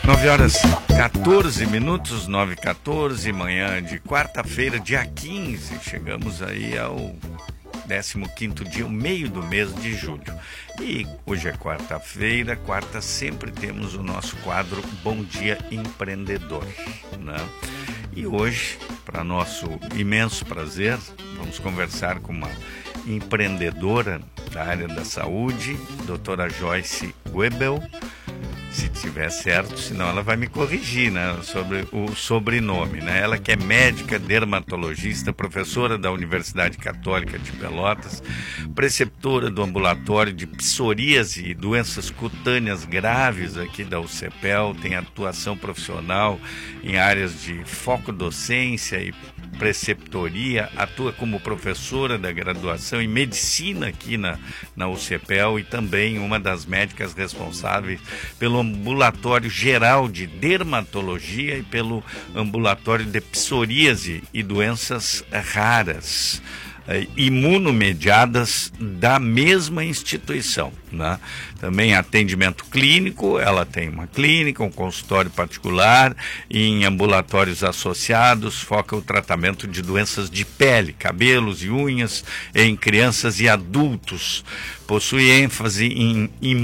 9h14, 9h14, manhã de quarta-feira, dia 15. Chegamos aí ao 15º dia, o meio do mês de julho. E hoje é quarta-feira, quarta sempre temos o nosso quadro Bom Dia Empreendedor, né? E hoje, para nosso imenso prazer, vamos conversar com uma empreendedora da área da saúde, doutora Joyce Goebel. Se tiver certo, senão ela vai me corrigir, né, sobre o sobrenome, né? Ela que é médica, dermatologista, professora da Universidade Católica de Pelotas, preceptora do ambulatório de psoríase e doenças cutâneas graves aqui da UCPEL, tem atuação profissional em áreas de focodocência e preceptoria, atua como professora da graduação em medicina aqui na UCPEL e também uma das médicas responsáveis pelo ambulatório geral de dermatologia e pelo ambulatório de psoríase e doenças raras, imunomediadas da mesma instituição, né? Também atendimento clínico, ela tem uma clínica, um consultório particular, em ambulatórios associados, foca o tratamento de doenças de pele, cabelos e unhas em crianças e adultos. Possui ênfase em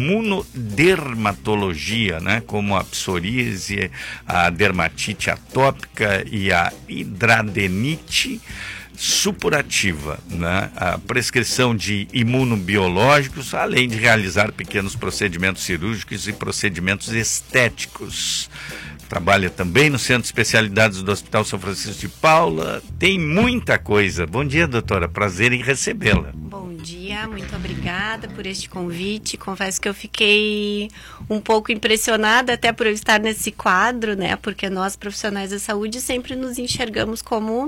imunodermatologia, né, como a psoríase, a dermatite atópica e a hidradenite supurativa, né? A prescrição de imunobiológicos, além de realizar pequenos procedimentos cirúrgicos e procedimentos estéticos. Trabalha também no Centro de Especialidades do Hospital São Francisco de Paula. Tem muita coisa. Bom dia, doutora. Prazer em recebê-la. Bom dia, muito obrigada por este convite. Confesso que eu fiquei um pouco impressionada até por eu estar nesse quadro, né? Porque nós, profissionais da saúde, sempre nos enxergamos como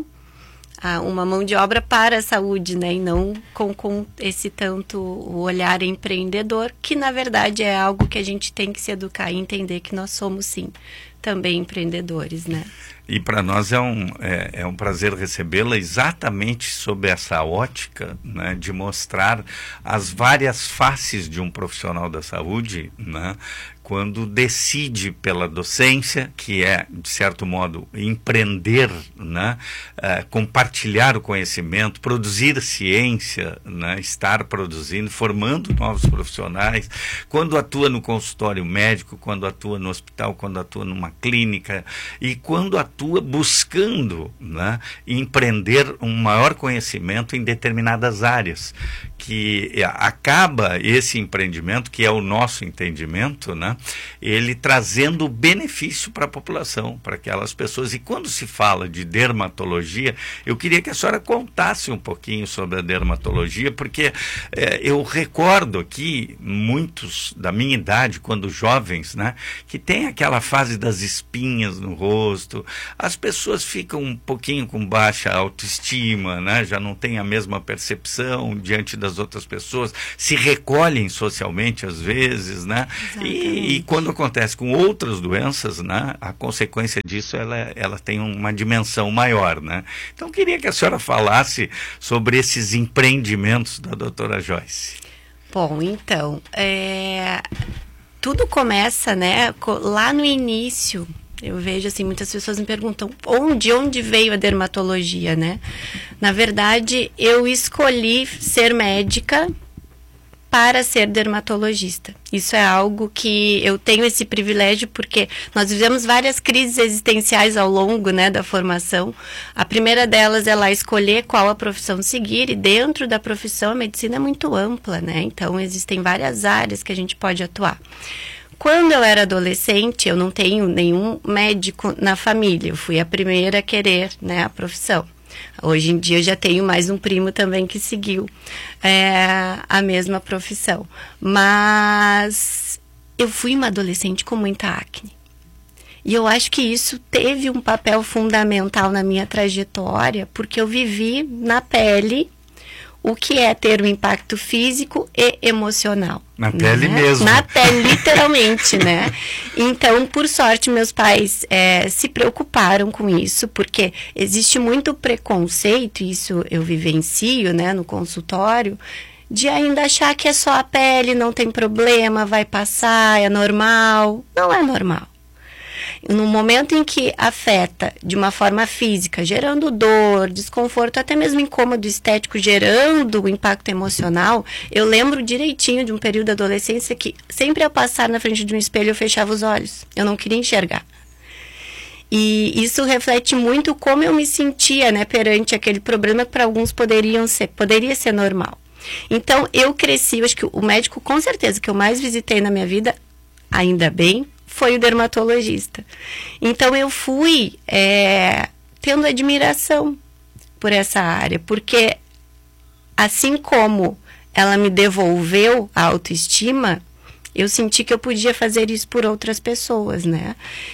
uma mão de obra para a saúde, né? E não com esse tanto o olhar empreendedor, que na verdade é algo que a gente tem que se educar e entender que nós somos sim também empreendedores, né? E para nós é um prazer recebê-la exatamente sob essa ótica, né, de mostrar as várias faces de um profissional da saúde, né, quando decide pela docência, que é, de certo modo, empreender, né, compartilhar o conhecimento, produzir ciência, né, estar produzindo, formando novos profissionais, quando atua no consultório médico, quando atua no hospital, quando atua numa clínica e quando atua buscando, né, empreender um maior conhecimento em determinadas áreas, que acaba esse empreendimento, que é o nosso entendimento, né, ele trazendo benefício para a população, para aquelas pessoas. E quando se fala de dermatologia, eu queria que a senhora contasse um pouquinho sobre a dermatologia, porque eu recordo aqui muitos da minha idade, quando jovens, né, que tem aquela fase das espinhas no rosto, as pessoas ficam um pouquinho com baixa autoestima, né, já não tem a mesma percepção diante das outras pessoas, se recolhem socialmente às vezes, né? E quando acontece com outras doenças, né, a consequência disso ela tem uma dimensão maior, né? Então queria que a senhora falasse sobre esses empreendimentos da doutora Joyce. Bom, então, tudo começa, né, lá no início. Eu vejo assim, muitas pessoas me perguntam de onde veio a dermatologia, né? Na verdade, eu escolhi ser médica para ser dermatologista. Isso é algo que eu tenho esse privilégio porque nós vivemos várias crises existenciais ao longo, né, da formação. A primeira delas é lá escolher qual a profissão seguir, e dentro da profissão a medicina é muito ampla, né? Então existem várias áreas que a gente pode atuar. Quando eu era adolescente, eu não tenho nenhum médico na família. Eu fui a primeira a querer, né, a profissão. Hoje em dia eu já tenho mais um primo também que seguiu a mesma profissão. Mas eu fui uma adolescente com muita acne. E eu acho que isso teve um papel fundamental na minha trajetória, porque eu vivi na pele o que é ter um impacto físico e emocional. Na pele mesmo. Na pele, literalmente, né? Então, por sorte, meus pais se preocuparam com isso, porque existe muito preconceito, isso eu vivencio, né, no consultório, de ainda achar que é só a pele, não tem problema, vai passar, é normal. Não é normal. No momento em que afeta de uma forma física, gerando dor, desconforto, até mesmo incômodo estético, gerando impacto emocional, eu lembro direitinho de um período da adolescência que sempre ao passar na frente de um espelho eu fechava os olhos. Eu não queria enxergar. E isso reflete muito como eu me sentia, né, perante aquele problema que para alguns poderia ser normal. Então, eu cresci, acho que o médico, com certeza, que eu mais visitei na minha vida, ainda bem, foi o dermatologista. Então, eu fui tendo admiração por essa área, porque assim como ela me devolveu a autoestima, eu senti que eu podia fazer isso por outras pessoas, né?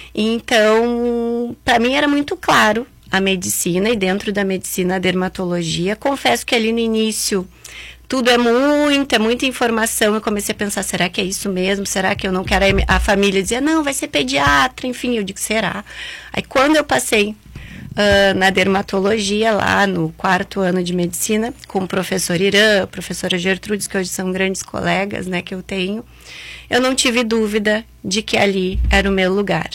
Então, para mim era muito claro a medicina, e dentro da medicina a dermatologia. Confesso que ali no início tudo é muita informação. Eu comecei a pensar, será que é isso mesmo? Será que eu não quero? A família dizia, não, vai ser pediatra, enfim, eu digo, será? Aí quando eu passei na dermatologia, lá no 4º ano de medicina, com o professor Irã, a professora Gertrudes, que hoje são grandes colegas, né, que eu tenho, eu não tive dúvida de que ali era o meu lugar.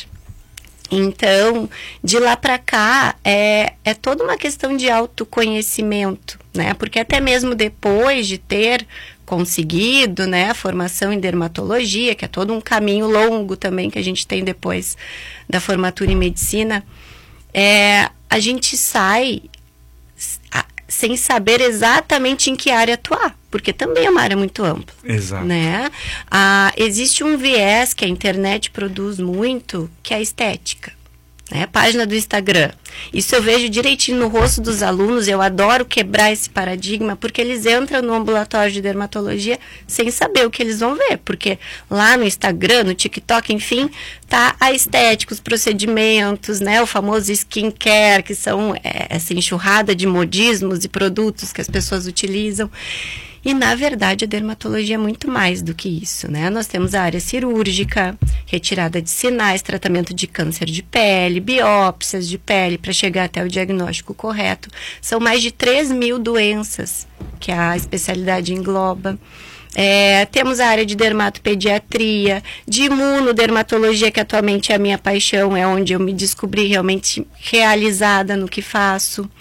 Então, de lá para cá, é toda uma questão de autoconhecimento, né? Porque até mesmo depois de ter conseguido, né, a formação em dermatologia, que é todo um caminho longo também que a gente tem depois da formatura em medicina, a gente sai sem saber exatamente em que área atuar, porque também é uma área muito ampla. Exato. Né? Existe um viés que a internet produz muito, que é a estética. Né? Página do Instagram. Isso eu vejo direitinho no rosto dos alunos. Eu adoro quebrar esse paradigma, porque eles entram no ambulatório de dermatologia sem saber o que eles vão ver, porque lá no Instagram, no TikTok, enfim, tá a estética, os procedimentos, né? O famoso skincare, que são essa enxurrada de modismos e produtos que as pessoas utilizam. E, na verdade, a dermatologia é muito mais do que isso, né? Nós temos a área cirúrgica, retirada de sinais, tratamento de câncer de pele, biópsias de pele, para chegar até o diagnóstico correto. São mais de 3.000 doenças que a especialidade engloba. Temos a área de dermatopediatria, de imunodermatologia, que atualmente é a minha paixão, é onde eu me descobri realmente realizada no que faço.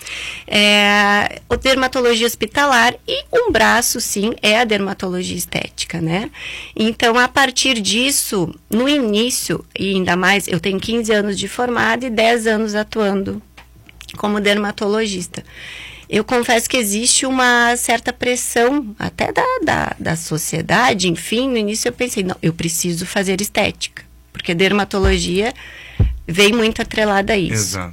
A dermatologia hospitalar e um braço, sim, é a dermatologia estética, né? Então, a partir disso, no início, e ainda mais, eu tenho 15 anos de formada e 10 anos atuando como dermatologista. Eu confesso que existe uma certa pressão até da sociedade, enfim, no início eu pensei, não, eu preciso fazer estética, porque dermatologia vem muito atrelada a isso. Exato.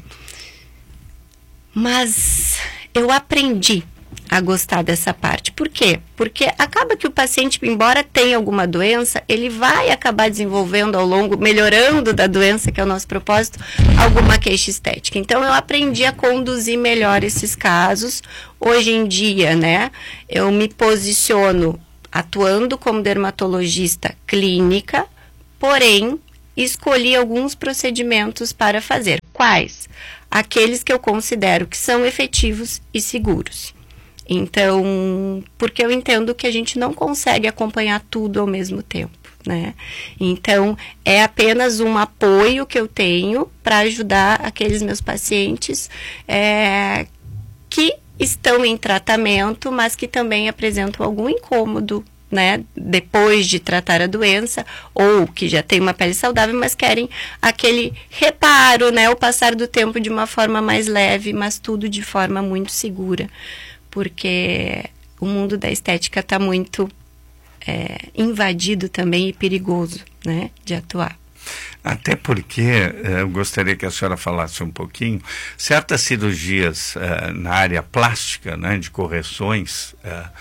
Mas eu aprendi a gostar dessa parte. Por quê? Porque acaba que o paciente, embora tenha alguma doença, ele vai acabar desenvolvendo ao longo, melhorando da doença, que é o nosso propósito, alguma queixa estética. Então, eu aprendi a conduzir melhor esses casos. Hoje em dia, né, eu me posiciono atuando como dermatologista clínica, porém, escolhi alguns procedimentos para fazer. Quais? Aqueles que eu considero que são efetivos e seguros. Então, porque eu entendo que a gente não consegue acompanhar tudo ao mesmo tempo, né? Então, é apenas um apoio que eu tenho para ajudar aqueles meus pacientes que estão em tratamento, mas que também apresentam algum incômodo, né, depois de tratar a doença, ou que já tem uma pele saudável, mas querem aquele reparo, né, o passar do tempo de uma forma mais leve, mas tudo de forma muito segura. Porque o mundo da estética está muito invadido também e perigoso, né, de atuar. Até porque, eu gostaria que a senhora falasse um pouquinho, certas cirurgias na área plástica, né, de correções,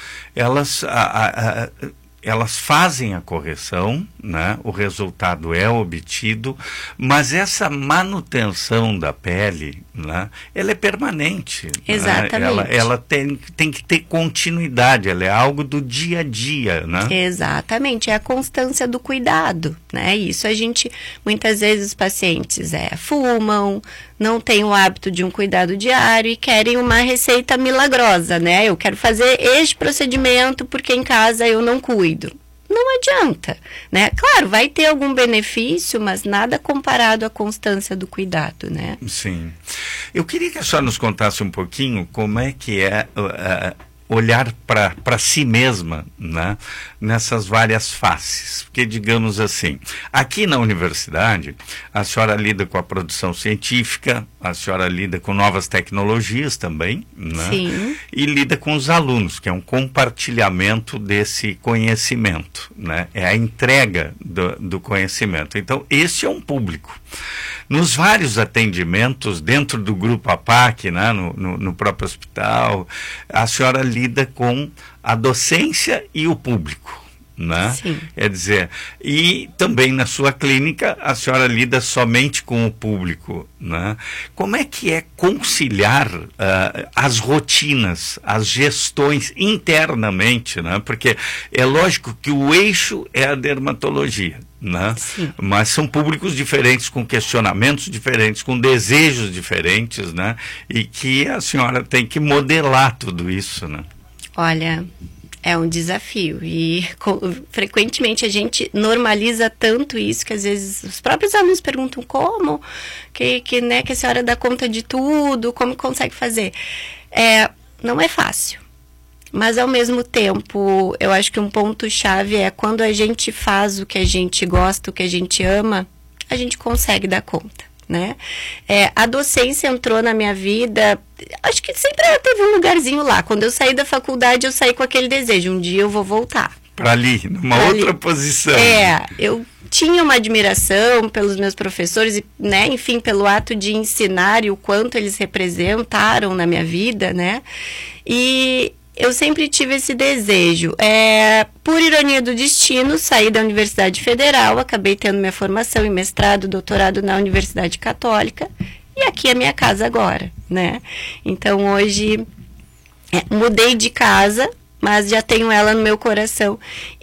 elas fazem a correção, né, o resultado é obtido, mas essa manutenção da pele, né, ela é permanente. Exatamente. Né? Ela tem que ter continuidade, ela é algo do dia a dia. Né? Exatamente, é a constância do cuidado. Né? Isso a gente, muitas vezes os pacientes fumam, não têm o hábito de um cuidado diário e querem uma receita milagrosa, né? Eu quero fazer este procedimento porque em casa eu não cuido. não adianta, né? Claro, vai ter algum benefício, mas nada comparado à constância do cuidado, né? Sim. Eu queria que a senhora nos contasse um pouquinho como é que é olhar para si mesma, né, nessas várias faces. Porque, digamos assim, aqui na universidade, a senhora lida com a produção científica, a senhora lida com novas tecnologias também, né? Sim. E lida com os alunos, que é um compartilhamento desse conhecimento, né? É a entrega do conhecimento. Então, esse é um público. Nos vários atendimentos, dentro do grupo APAC, né, no próprio hospital, a senhora lida com a docência e o público, né? Sim. Quer dizer, e também na sua clínica a senhora lida somente com o público, né? Como é que é conciliar as rotinas, as gestões internamente, né? Porque é lógico que o eixo é a dermatologia, né? Mas são públicos diferentes, com questionamentos diferentes, com desejos diferentes, né? E que a senhora tem que modelar tudo isso, né? Olha, é um desafio e frequentemente a gente normaliza tanto isso que às vezes os próprios alunos perguntam como né, que a senhora dá conta de tudo, como consegue fazer. Não é fácil. Mas, ao mesmo tempo, eu acho que um ponto-chave é quando a gente faz o que a gente gosta, o que a gente ama, a gente consegue dar conta, né? A docência entrou na minha vida, acho que sempre teve um lugarzinho lá. Quando eu saí da faculdade, eu saí com aquele desejo, um dia eu vou voltar. Para ali, numa outra posição. Eu tinha uma admiração pelos meus professores, né? Enfim, pelo ato de ensinar e o quanto eles representaram na minha vida, né? E eu sempre tive esse desejo. Por ironia do destino, saí da Universidade Federal, acabei tendo minha formação em mestrado, doutorado na Universidade Católica, e aqui é a minha casa agora, né? Então, hoje, mudei de casa, mas já tenho ela no meu coração.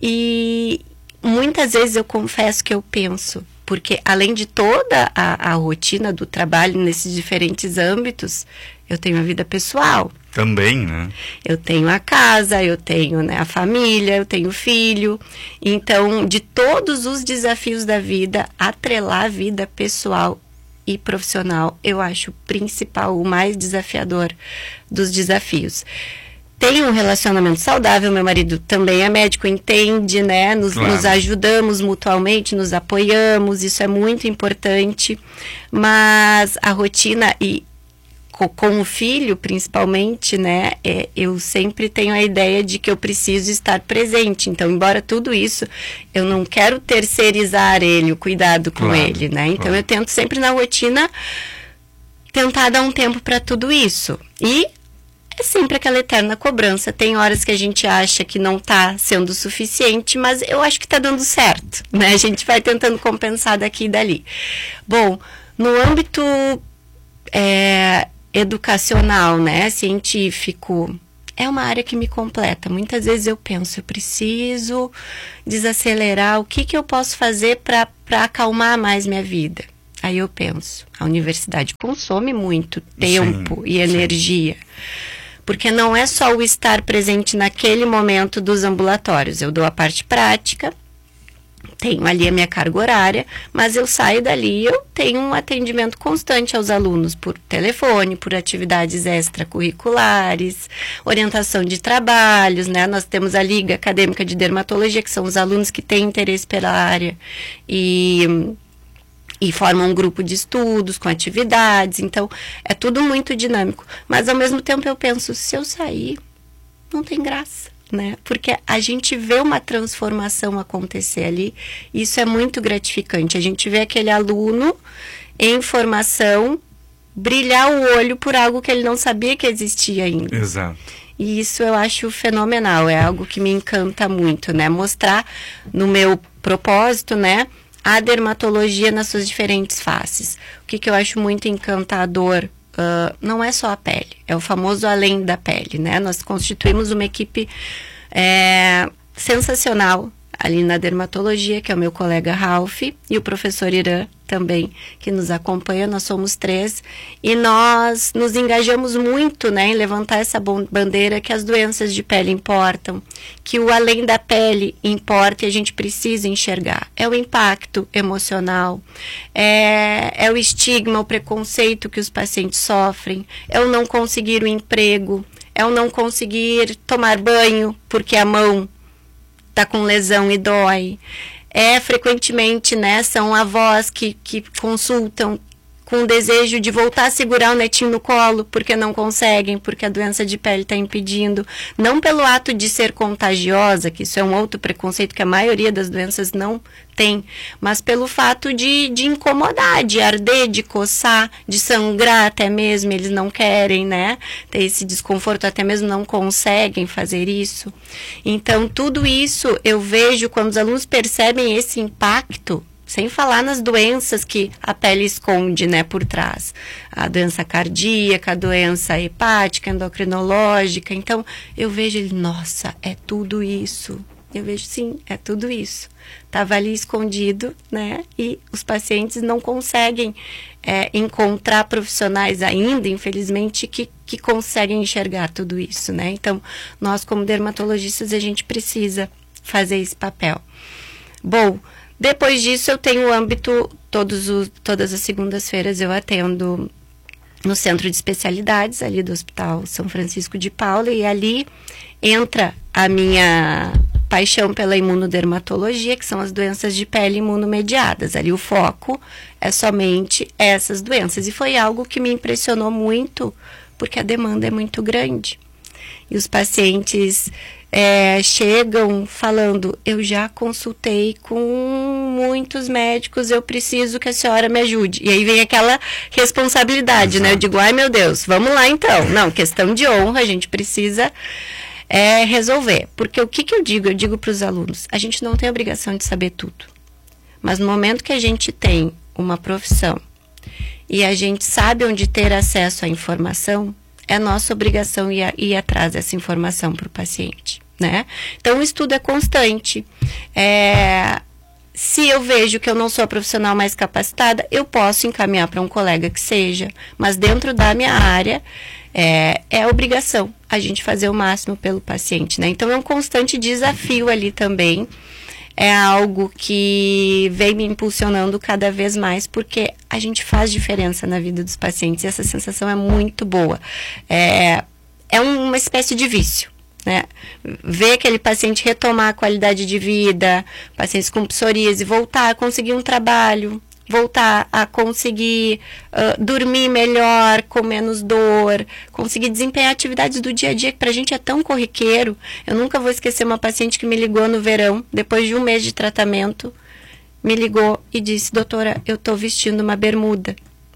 E muitas vezes eu confesso que eu penso, porque além de toda a rotina do trabalho nesses diferentes âmbitos, eu tenho a vida pessoal. Também, né? Eu tenho a casa, eu tenho, né, a família, eu tenho filho. Então, de todos os desafios da vida, atrelar a vida pessoal e profissional, eu acho o principal, o mais desafiador dos desafios. Tenho um relacionamento saudável, meu marido também é médico, entende, né? Nos ajudamos mutualmente, nos apoiamos, isso é muito importante. Mas a rotina com o filho, principalmente, né, eu sempre tenho a ideia de que eu preciso estar presente. Então, embora tudo isso, eu não quero terceirizar o cuidado com ele, né? Então, eu tento sempre na rotina tentar dar um tempo para tudo isso. E é sempre aquela eterna cobrança. Tem horas que a gente acha que não está sendo suficiente, mas eu acho que está dando certo, né? A gente vai tentando compensar daqui e dali. Bom, no âmbito educacional, né, científico, é uma área que me completa. Muitas vezes eu penso, eu preciso desacelerar, o que eu posso fazer para acalmar mais minha vida? Aí eu penso, a universidade consome muito tempo e energia, porque não é só o estar presente naquele momento dos ambulatórios. Eu dou a parte prática, tenho ali a minha carga horária, mas eu saio dali, eu tenho um atendimento constante aos alunos por telefone, por atividades extracurriculares, orientação de trabalhos, né? Nós temos a Liga Acadêmica de Dermatologia, que são os alunos que têm interesse pela área e formam um grupo de estudos com atividades. Então, é tudo muito dinâmico. Mas, ao mesmo tempo, eu penso, se eu sair, não tem graça, né? Porque a gente vê uma transformação acontecer ali, e isso é muito gratificante. A gente vê aquele aluno em formação brilhar o olho por algo que ele não sabia que existia ainda. Exato. E isso eu acho fenomenal, é algo que me encanta muito, né? Mostrar no meu propósito, né, a dermatologia nas suas diferentes faces. O que eu acho muito encantador não é só a pele, é o famoso além da pele, né? Nós constituímos uma equipe sensacional. ali na dermatologia, que é o meu colega Ralph, e o professor Irã também, que nos acompanha. Nós somos 3, e nós nos engajamos muito, né, em levantar essa bandeira que as doenças de pele importam, que o além da pele importa e a gente precisa enxergar. É o impacto emocional, é o estigma, o preconceito que os pacientes sofrem, é o não conseguir o emprego, é o não conseguir tomar banho porque a mão está com lesão e dói. Frequentemente, né, são avós que consultam com o desejo de voltar a segurar o netinho no colo, porque não conseguem, porque a doença de pele está impedindo. Não pelo ato de ser contagiosa, que isso é um outro preconceito que a maioria das doenças não tem, mas pelo fato de incomodar, de arder, de coçar, de sangrar até mesmo, eles não querem, né, ter esse desconforto, até mesmo não conseguem fazer isso. Então, tudo isso eu vejo quando os alunos percebem esse impacto, sem falar nas doenças que a pele esconde, né, por trás. A doença cardíaca, a doença hepática, endocrinológica. Então, eu vejo ele, nossa, é tudo isso. Eu vejo, sim, é tudo isso. Estava ali escondido, né, e os pacientes não conseguem encontrar profissionais ainda, infelizmente, que conseguem enxergar tudo isso, né. Então, nós como dermatologistas, a gente precisa fazer esse papel. Bom, depois disso, eu tenho o âmbito, todas as segundas-feiras eu atendo no Centro de Especialidades, ali do Hospital São Francisco de Paula, e ali entra a minha paixão pela imunodermatologia, que são as doenças de pele imunomediadas. Ali o foco é somente essas doenças, e foi algo que me impressionou muito, porque a demanda é muito grande. E os pacientes chegam falando, eu já consultei com muitos médicos, eu preciso que a senhora me ajude. E aí vem aquela responsabilidade, Exato. Né? Eu digo, ai meu Deus, vamos lá então. Não, questão de honra, a gente precisa resolver. Porque o que eu digo? Eu digo para os alunos, a gente não tem obrigação de saber tudo. Mas no momento que a gente tem uma profissão e a gente sabe onde ter acesso à informação, é nossa obrigação ir atrás dessa informação para o paciente, né? Então, o estudo é constante. Se eu vejo que eu não sou a profissional mais capacitada, eu posso encaminhar para um colega que seja, mas dentro da minha área, é obrigação a gente fazer o máximo pelo paciente, né? Então, é um constante desafio ali também. É algo que vem me impulsionando cada vez mais, porque a gente faz diferença na vida dos pacientes, e essa sensação é muito boa. É uma espécie de vício, né? Ver aquele paciente retomar a qualidade de vida, pacientes com psoríase, voltar a conseguir um trabalho, voltar a conseguir dormir melhor, com menos dor, conseguir desempenhar atividades do dia a dia, que pra gente é tão corriqueiro. Eu nunca vou esquecer uma paciente que me ligou no verão, depois de 1 mês de tratamento, me ligou e disse, doutora, eu tô vestindo uma bermuda.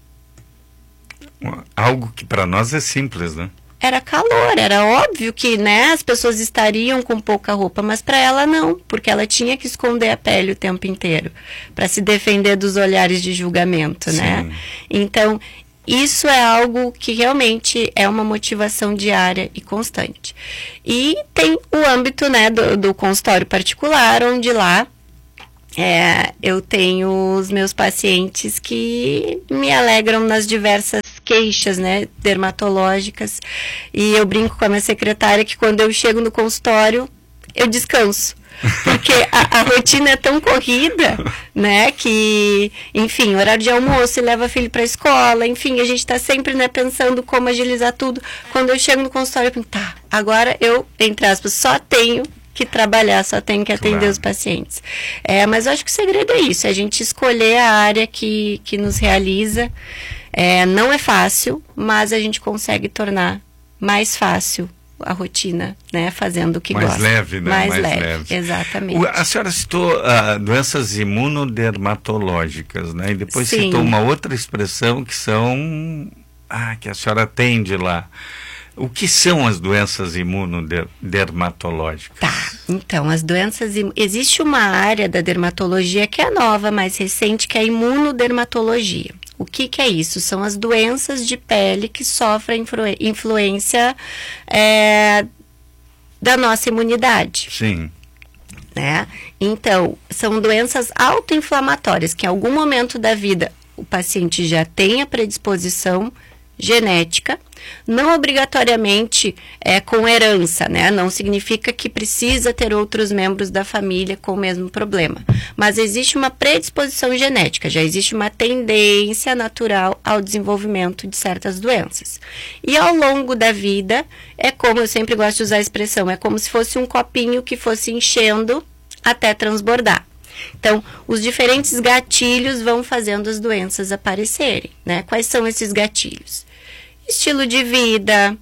Algo que para nós é simples, né? Era calor, era óbvio que, né, as pessoas estariam com pouca roupa, mas para ela não, porque ela tinha que esconder a pele o tempo inteiro, para se defender dos olhares de julgamento, Sim. né? Então, isso é algo que realmente é uma motivação diária e constante. E tem o âmbito, né, do consultório particular, onde lá eu tenho os meus pacientes que me alegram nas diversas queixas, né, dermatológicas, e eu brinco com a minha secretária que quando eu chego no consultório, eu descanso, porque a rotina é tão corrida, né, que, enfim, horário de almoço, leva filho para a escola, enfim, a gente está sempre, né, pensando como agilizar tudo. Quando eu chego no consultório, eu penso, tá, agora eu, entre aspas, só tenho que trabalhar, só tenho que atender claro. Os pacientes. Mas eu acho que o segredo é isso, é a gente escolher a área que nos realiza. Não é fácil, mas a gente consegue tornar mais fácil a rotina, né? Fazendo o que gosta. Mais leve, né? Mais leve. Exatamente. A senhora citou doenças imunodermatológicas, né? E depois Sim. citou uma outra expressão que são... que a senhora atende lá. O que são as doenças imunodermatológicas? Tá, então, as doenças... Existe uma área da dermatologia que é nova, mais recente, que é a imunodermatologia. O que é isso? São as doenças de pele que sofrem influência da nossa imunidade. Sim. né? Então, são doenças autoinflamatórias, que em algum momento da vida o paciente já tem a predisposição genética, não obrigatoriamente com herança, né? Não significa que precisa ter outros membros da família com o mesmo problema. Mas existe uma predisposição genética, já existe uma tendência natural ao desenvolvimento de certas doenças. E ao longo da vida, é como eu sempre gosto de usar a expressão, é como se fosse um copinho que fosse enchendo até transbordar. Então, os diferentes gatilhos vão fazendo as doenças aparecerem, né? Quais são esses gatilhos? Estilo de vida,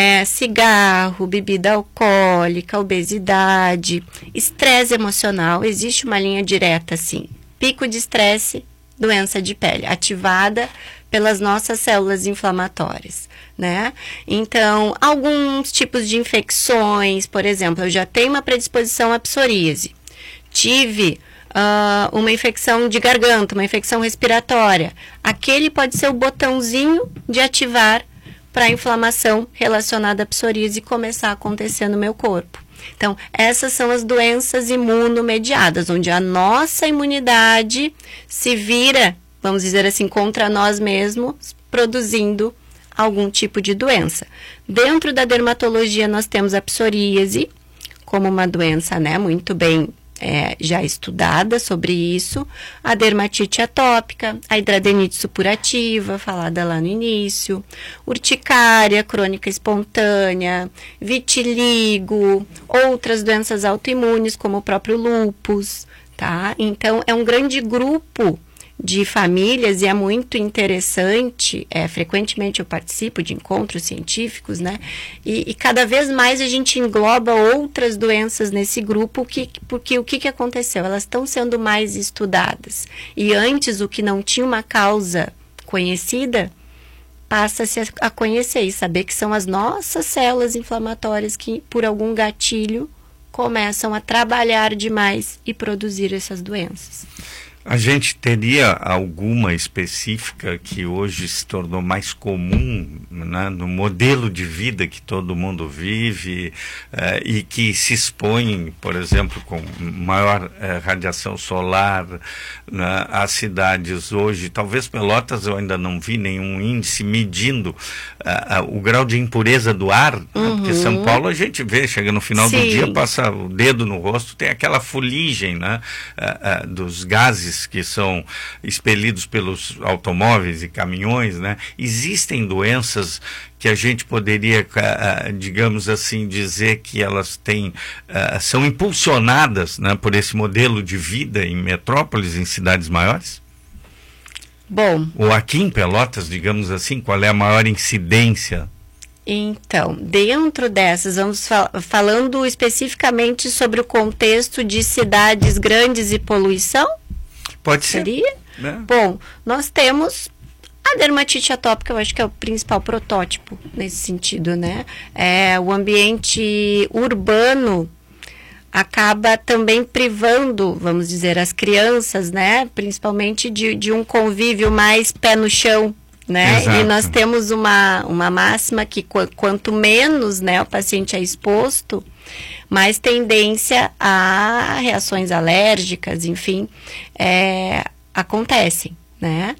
cigarro, bebida alcoólica, obesidade, estresse emocional. Existe uma linha direta, assim. Pico de estresse, doença de pele, ativada pelas nossas células inflamatórias, né? Então, alguns tipos de infecções, por exemplo, eu já tenho uma predisposição à psoríase. Tive uma infecção de garganta, uma infecção respiratória. Aquele pode ser o botãozinho de ativar para a inflamação relacionada à psoríase começar a acontecer no meu corpo. Então, essas são as doenças imunomediadas, onde a nossa imunidade se vira, vamos dizer assim, contra nós mesmos, produzindo algum tipo de doença. Dentro da dermatologia, nós temos a psoríase como uma doença, né, muito bem já estudada sobre isso, a dermatite atópica, a hidradenite supurativa, falada lá no início, urticária crônica espontânea, vitiligo, outras doenças autoimunes, como o próprio lúpus, tá? Então, é um grande grupo de famílias e é muito interessante, frequentemente eu participo de encontros científicos, né? E cada vez mais a gente engloba outras doenças nesse grupo, porque o que aconteceu? Elas estão sendo mais estudadas. E antes, o que não tinha uma causa conhecida, passa-se a conhecer e saber que são as nossas células inflamatórias que, por algum gatilho, começam a trabalhar demais e produzir essas doenças. A gente teria alguma específica que hoje se tornou mais comum, né, no modelo de vida que todo mundo vive e que se expõe, por exemplo, com maior radiação solar, né, às cidades hoje? Talvez Pelotas eu ainda não vi nenhum índice medindo o grau de impureza do ar, né, porque São Paulo a gente vê, chega no final do dia, passa o dedo no rosto, tem aquela fuligem, né, dos gases que são expelidos pelos automóveis e caminhões, né? Existem doenças que a gente poderia, digamos assim, dizer que elas são impulsionadas, né, por esse modelo de vida em metrópoles, em cidades maiores? Bom. Ou aqui em Pelotas, digamos assim, qual é a maior incidência? Então, dentro dessas, vamos falando especificamente sobre o contexto de cidades grandes e poluição? Pode ser. Seria? Né? Bom, nós temos a dermatite atópica, eu acho que é o principal protótipo nesse sentido, né? O ambiente urbano acaba também privando, vamos dizer, as crianças, né? Principalmente de um convívio mais pé no chão, né? Exato. E nós temos uma máxima que quanto menos, né, o paciente é exposto, mais tendência a reações alérgicas, enfim, acontecem, né?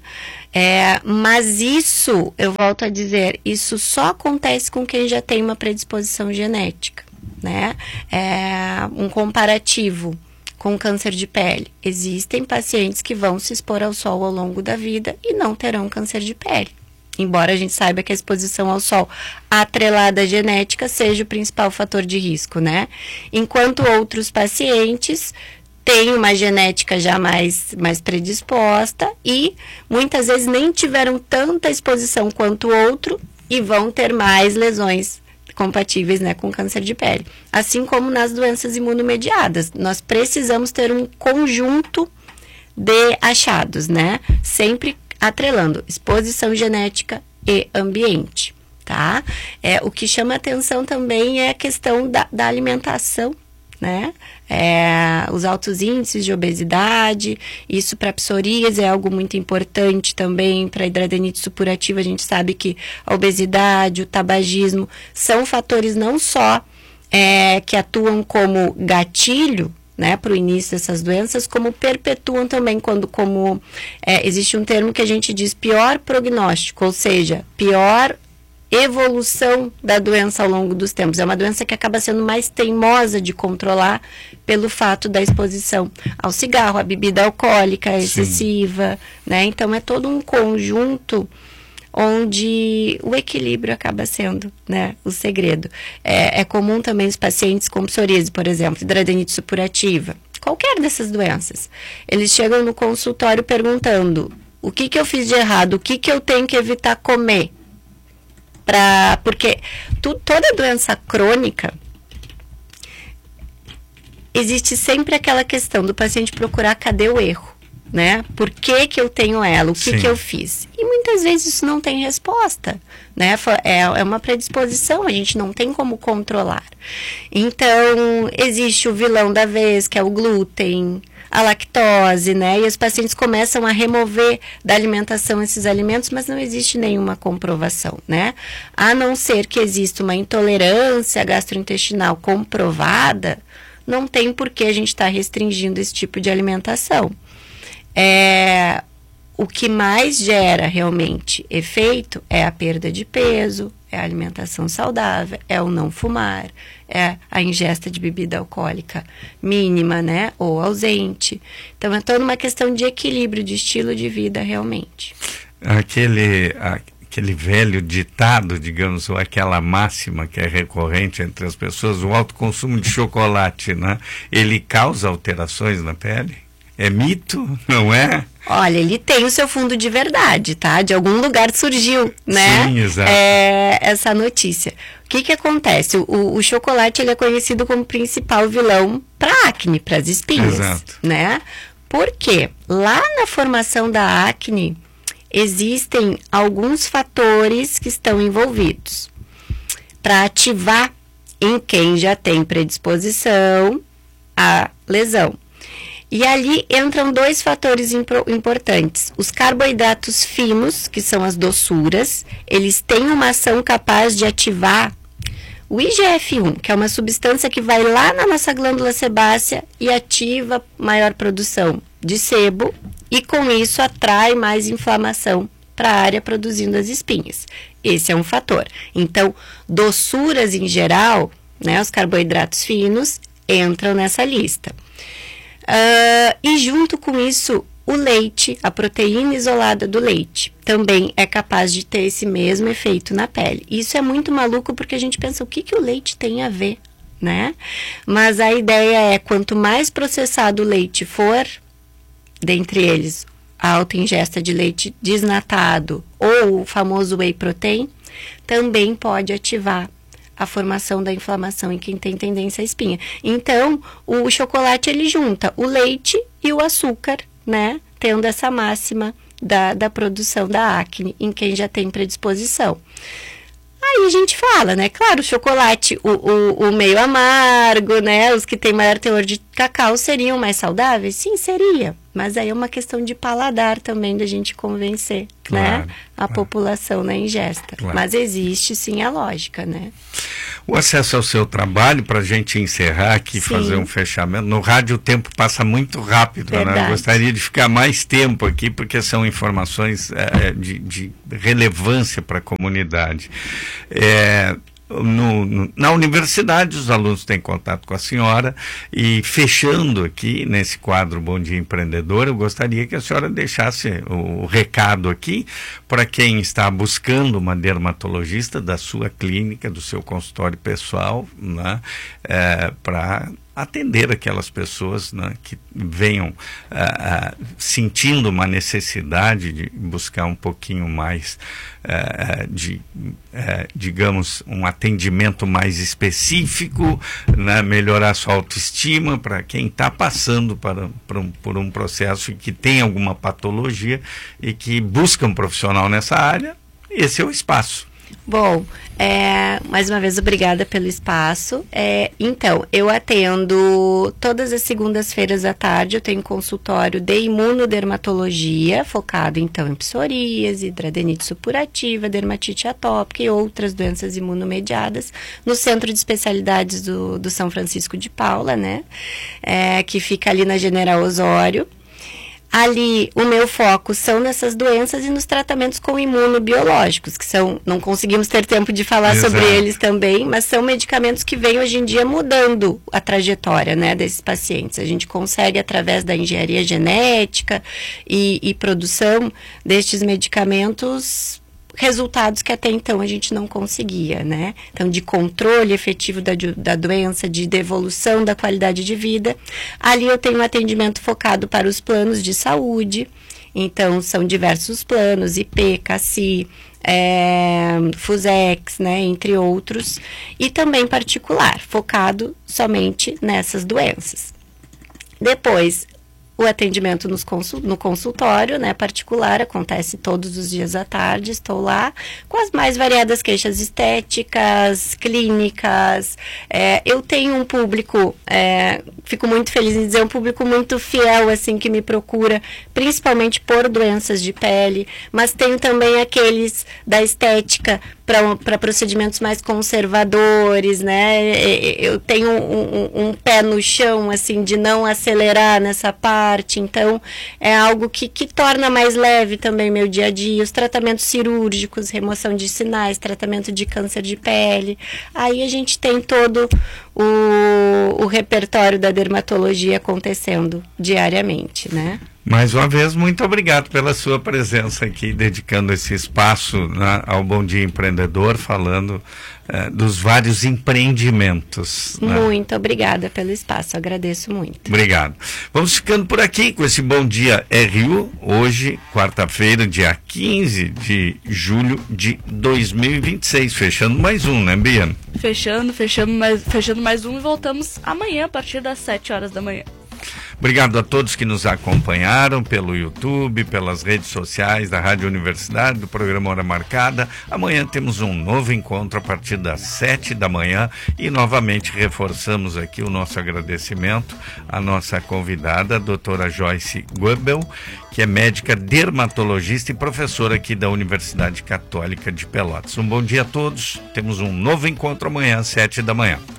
Mas isso, eu volto a dizer, isso só acontece com quem já tem uma predisposição genética, né? Um comparativo com câncer de pele. Existem pacientes que vão se expor ao sol ao longo da vida e não terão câncer de pele. Embora a gente saiba que a exposição ao sol atrelada à genética seja o principal fator de risco, né? Enquanto outros pacientes têm uma genética já mais predisposta e muitas vezes nem tiveram tanta exposição quanto o outro e vão ter mais lesões compatíveis, né, com câncer de pele. Assim como nas doenças imunomediadas, nós precisamos ter um conjunto de achados, né? Sempre atrelando exposição genética e ambiente, tá? O que chama atenção também é a questão da alimentação, né? Os altos índices de obesidade, isso para psoríase é algo muito importante também, para hidradenite supurativa a gente sabe que a obesidade, o tabagismo são fatores não só que atuam como gatilho, né, para o início dessas doenças, como perpetuam também existe um termo que a gente diz pior prognóstico, ou seja, pior evolução da doença ao longo dos tempos. É uma doença que acaba sendo mais teimosa de controlar pelo fato da exposição ao cigarro, à bebida alcoólica excessiva, né? Então é todo um conjunto onde o equilíbrio acaba sendo, né, o segredo. É comum também os pacientes com psoríase, por exemplo, hidradenite supurativa, qualquer dessas doenças. Eles chegam no consultório perguntando: o que eu fiz de errado? O que eu tenho que evitar comer? Porque toda doença crônica, existe sempre aquela questão do paciente procurar cadê o erro, né? Por que eu tenho ela? O que eu fiz? E muitas vezes isso não tem resposta, né? É uma predisposição, a gente não tem como controlar. Então, existe o vilão da vez, que é o glúten, a lactose, né? E os pacientes começam a remover da alimentação esses alimentos, mas não existe nenhuma comprovação, né? A não ser que exista uma intolerância gastrointestinal comprovada, não tem por que a gente estar restringindo esse tipo de alimentação. O que mais gera realmente efeito é a perda de peso, é a alimentação saudável, é o não fumar, é a ingesta de bebida alcoólica mínima, né, ou ausente. Então, é toda uma questão de equilíbrio, de estilo de vida, realmente. Aquele velho ditado, digamos, ou aquela máxima que é recorrente entre as pessoas, o alto consumo de chocolate, né, ele causa alterações na pele? É mito, não é? Olha, ele tem o seu fundo de verdade, tá? De algum lugar surgiu, né? Sim, exato. Essa notícia. O que acontece? O chocolate, ele é conhecido como principal vilão para acne, para as espinhas, exato, né? Porque lá na formação da acne, existem alguns fatores que estão envolvidos para ativar em quem já tem predisposição à lesão. E ali entram dois fatores importantes. Os carboidratos finos, que são as doçuras, eles têm uma ação capaz de ativar o IGF-1, que é uma substância que vai lá na nossa glândula sebácea e ativa maior produção de sebo e com isso atrai mais inflamação para a área produzindo as espinhas. Esse é um fator. Então, doçuras em geral, né, os carboidratos finos entram nessa lista. E junto com isso, o leite, a proteína isolada do leite, também é capaz de ter esse mesmo efeito na pele. Isso é muito maluco porque a gente pensa, o que o leite tem a ver, né? Mas a ideia é, quanto mais processado o leite for, dentre eles, a alta ingesta de leite desnatado ou o famoso whey protein, também pode ativar a formação da inflamação em quem tem tendência à espinha. Então, o chocolate, ele junta o leite e o açúcar, né? Tendo essa máxima da produção da acne em quem já tem predisposição. Aí a gente fala, né? Claro, o chocolate, o meio amargo, né? Os que têm maior teor de cacau seriam mais saudáveis? Sim, seria. Mas aí é uma questão de paladar também, da gente convencer, né? A população na ingesta. Claro. Mas existe sim a lógica, né? O acesso ao seu trabalho, para a gente encerrar aqui, sim, fazer um fechamento. No rádio o tempo passa muito rápido, né? Eu gostaria de ficar mais tempo aqui, porque são informações de relevância para a comunidade. Na universidade, os alunos têm contato com a senhora, e fechando aqui nesse quadro Bom Dia Empreendedor, eu gostaria que a senhora deixasse o recado aqui para quem está buscando uma dermatologista da sua clínica, do seu consultório pessoal, né, para atender aquelas pessoas, né, que venham sentindo uma necessidade de buscar um pouquinho mais digamos, um atendimento mais específico, né, melhorar sua autoestima para quem está passando por um processo que tem alguma patologia e que busca um profissional nessa área. Esse é o espaço. Bom, mais uma vez, obrigada pelo espaço. Então, eu atendo todas as segundas-feiras à tarde, eu tenho um consultório de imunodermatologia, focado, então, em psoríase, hidradenitis supurativa, dermatite atópica e outras doenças imunomediadas, no Centro de Especialidades do São Francisco de Paula, né? Que fica ali na General Osório. Ali, o meu foco são nessas doenças e nos tratamentos com imunobiológicos, que são, não conseguimos ter tempo de falar Exato. sobre eles também, mas são medicamentos que vêm hoje em dia mudando a trajetória, né, desses pacientes. A gente consegue, através da engenharia genética e produção destes medicamentos, resultados que até então a gente não conseguia, né? Então, de controle efetivo da doença, de devolução da qualidade de vida. Ali eu tenho um atendimento focado para os planos de saúde. Então, são diversos planos, IP, CACI, Fusex, né? Entre outros. E também particular, focado somente nessas doenças. Depois, o atendimento no consultório, né, particular, acontece todos os dias à tarde, estou lá com as mais variadas queixas estéticas, clínicas. Eu tenho um público, fico muito feliz em dizer, um público muito fiel, assim, que me procura, principalmente por doenças de pele, mas tenho também aqueles da estética para procedimentos mais conservadores, né? Eu tenho um pé no chão, assim, de não acelerar nessa parte, então é algo que torna mais leve também meu dia a dia. Os tratamentos cirúrgicos, remoção de sinais, tratamento de câncer de pele, aí a gente tem todo o repertório da dermatologia acontecendo diariamente, né? Mais uma vez, muito obrigado pela sua presença aqui, dedicando esse espaço, né, ao Bom Dia Empreendedor, falando dos vários empreendimentos. Né? Muito obrigada pelo espaço, agradeço muito. Obrigado. Vamos ficando por aqui com esse Bom Dia RU, hoje, quarta-feira, dia 15 de julho de 2026, fechando mais um, né, Bia? Fechando mais um e voltamos amanhã a partir das 7 horas da manhã. Obrigado a todos que nos acompanharam pelo YouTube, pelas redes sociais da Rádio Universidade, do programa Hora Marcada. Amanhã temos um novo encontro a partir das 7 da manhã e novamente reforçamos aqui o nosso agradecimento à nossa convidada, a doutora Joyce Goebel, que é médica dermatologista e professora aqui da Universidade Católica de Pelotas. Um bom dia a todos, temos um novo encontro amanhã às 7 da manhã.